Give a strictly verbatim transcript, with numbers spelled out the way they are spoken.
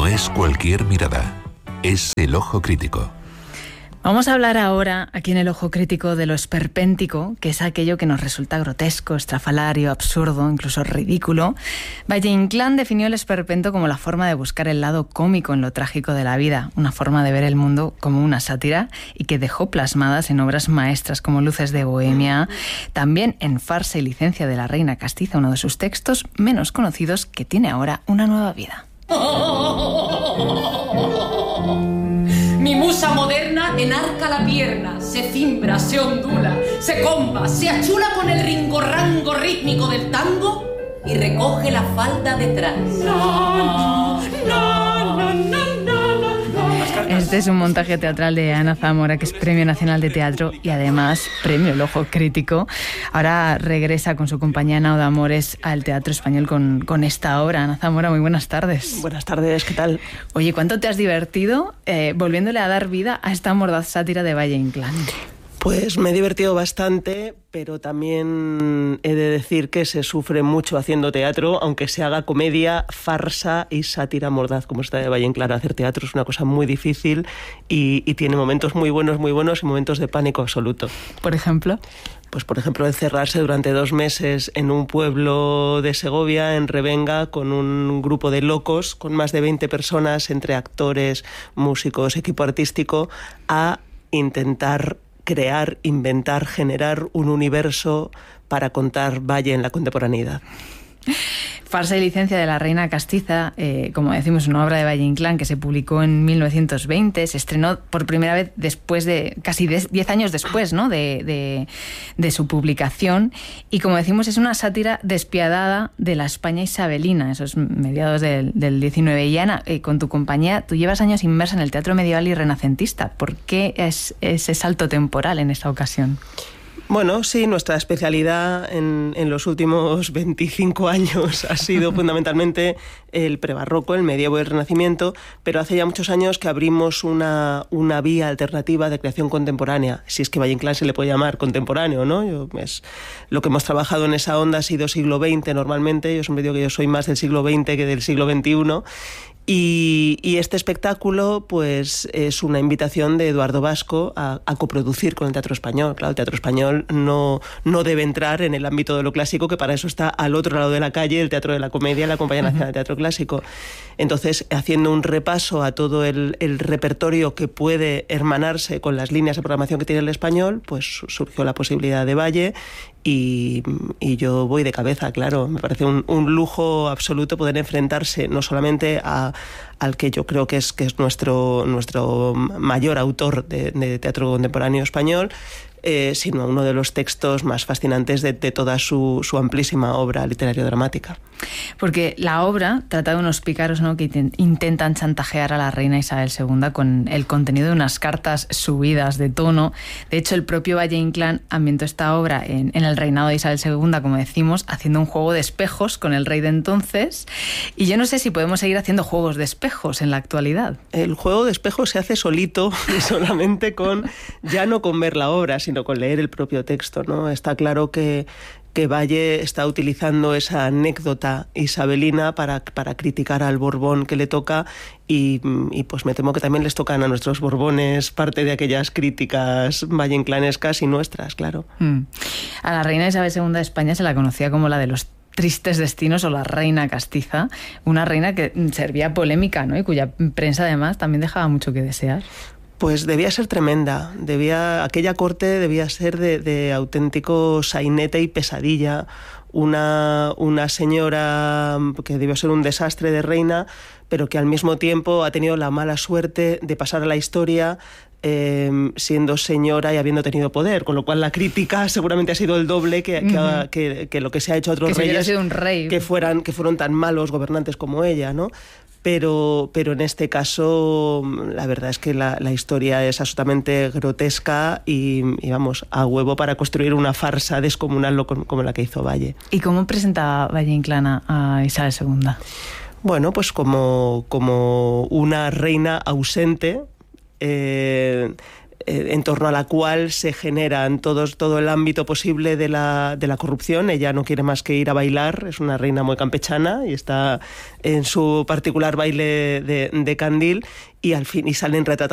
No es cualquier mirada, es el ojo crítico. Vamos a hablar ahora, aquí en el Ojo Crítico, de lo esperpéntico, que es aquello que nos resulta grotesco, estrafalario, absurdo, incluso ridículo. Valle-Inclán definió el esperpento como la forma de buscar el lado cómico en lo trágico de la vida, una forma de ver el mundo como una sátira y que dejó plasmadas en obras maestras como Luces de Bohemia, también en Farsa y licencia de la Reina Castiza, uno de sus textos menos conocidos que tiene ahora una nueva vida. Mi musa moderna enarca la pierna, se cimbra, se ondula, se comba, se achula con el ringorrango rítmico del tango y recoge la falda detrás. No, no, no, no, no, no. Este es un montaje teatral de Ana Zamora, que es Premio Nacional de Teatro y además Premio El Ojo Crítico. Ahora regresa con su compañía Nao de Amores al Teatro Español con, con esta obra. Ana Zamora, muy buenas tardes. Buenas tardes, ¿qué tal? Oye, ¿cuánto te has divertido eh, volviéndole a dar vida a esta mordaz sátira de Valle-Inclán? Pues me he divertido bastante, pero también he de decir que se sufre mucho haciendo teatro, aunque se haga comedia, farsa y sátira mordaz, como está de Valle-Inclán. Hacer teatro es una cosa muy difícil y, y tiene momentos muy buenos, muy buenos y momentos de pánico absoluto. ¿Por ejemplo? Pues, por ejemplo, encerrarse durante dos meses en un pueblo de Segovia, en Revenga, con un grupo de locos, con más de veinte personas, entre actores, músicos, equipo artístico, a intentar crear, inventar, generar un universo para contar Valle en la contemporaneidad. Farsa y licencia de la Reina Castiza, eh, como decimos, una obra de Valle-Inclán que se publicó en mil novecientos veinte, se estrenó por primera vez después de, casi diez años después, ¿no?, de, de, de su publicación, y como decimos es una sátira despiadada de la España isabelina, esos mediados del, del diecinueve. Y Ana, eh, con tu compañía, tú llevas años inmersa en el teatro medieval y renacentista. ¿Por qué es ese salto temporal en esta ocasión? Bueno, sí, nuestra especialidad en, en los últimos veinticinco años ha sido fundamentalmente el prebarroco, el medievo y el renacimiento, pero hace ya muchos años que abrimos una, una vía alternativa de creación contemporánea, si es que Valle-Inclán se le puede llamar contemporáneo, ¿no? Yo, es, lo que hemos trabajado en esa onda ha sido siglo veinte normalmente. Yo siempre digo que yo soy más del siglo veinte que del siglo veintiuno. Y, y este espectáculo pues es una invitación de Eduardo Vasco a, a coproducir con el Teatro Español. Claro, el Teatro Español no, no debe entrar en el ámbito de lo clásico, que para eso está al otro lado de la calle el Teatro de la Comedia, la Compañía Nacional de Teatro Clásico. Entonces, haciendo un repaso a todo el, el repertorio que puede hermanarse con las líneas de programación que tiene el Español, pues surgió la posibilidad de Valle. Y, y yo voy de cabeza, claro. Me parece un, un lujo absoluto poder enfrentarse no solamente a, al que yo creo que es, que es nuestro, nuestro mayor autor de, de teatro contemporáneo español, eh, sino a uno de los textos más fascinantes de, de toda su, su amplísima obra literario-dramática. Porque la obra trata de unos pícaros, ¿no?, que intentan chantajear a la reina Isabel segunda con el contenido de unas cartas subidas de tono. De hecho, el propio Valle-Inclán ambientó esta obra en, en el reinado de Isabel segunda, como decimos, haciendo un juego de espejos con el rey de entonces. Y yo no sé si podemos seguir haciendo juegos de espejos en la actualidad. El juego de espejos se hace solito, solamente con, ya no con ver la obra, sino con leer el propio texto, ¿no? Está claro que que Valle está utilizando esa anécdota isabelina para, para criticar al Borbón que le toca y, y pues me temo que también les tocan a nuestros Borbones parte de aquellas críticas valle-inclanescas y nuestras, claro. Mm. A la reina Isabel segunda de España se la conocía como la de los tristes destinos o la Reina Castiza, una reina que servía polémica, ¿no?, y cuya prensa además también dejaba mucho que desear. Pues debía ser tremenda, debía, aquella corte debía ser de, de auténtico sainete y pesadilla, una, una señora que debió ser un desastre de reina, pero que al mismo tiempo ha tenido la mala suerte de pasar a la historia eh, siendo señora y habiendo tenido poder, con lo cual la crítica seguramente ha sido el doble que, que, uh-huh. que, que lo que se ha hecho a otros que reyes, sido un rey. que, fueran, que fueron tan malos gobernantes como ella, ¿no? Pero, pero en este caso la verdad es que la, la historia es absolutamente grotesca y, y vamos, a huevo para construir una farsa descomunal como la que hizo Valle. ¿Y cómo presenta Valle-Inclán a Isabel segunda? Bueno, pues como, como una reina ausente, eh, eh, en torno a la cual se genera en todos, todo el ámbito posible de la, de la corrupción. Ella no quiere más que ir a bailar, es una reina muy campechana y está en su particular baile de, de candil, y al fin y salen retratando